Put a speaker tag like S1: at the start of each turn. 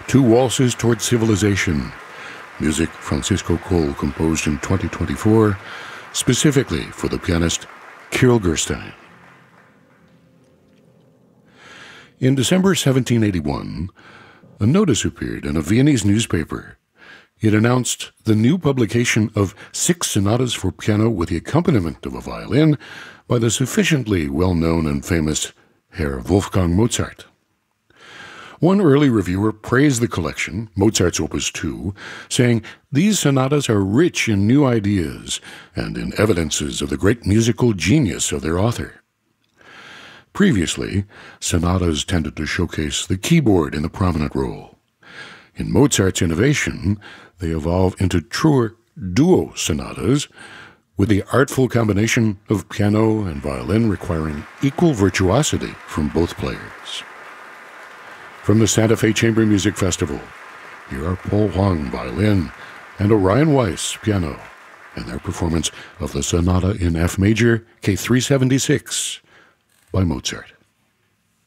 S1: Two Waltzes Toward Civilization, music Francisco Coll composed in 2024, specifically for the pianist Kirill Gerstein. In December 1781, a notice appeared in a Viennese newspaper. It announced the new publication of 6 sonatas for piano with the accompaniment of a violin by the sufficiently well-known and famous Herr Wolfgang Mozart. One early reviewer praised the collection, Mozart's Opus 2, saying, "These sonatas are rich in new ideas and in evidences of the great musical genius of their author." Previously, sonatas tended to showcase the keyboard in a prominent role. In Mozart's innovation, they evolve into truer duo sonatas, with the artful combination of piano and violin requiring equal virtuosity from both players. From the Santa Fe Chamber Music Festival, here are Paul Huang, violin, and Orion Weiss, piano, and their performance of the Sonata in F Major, K376, by Mozart.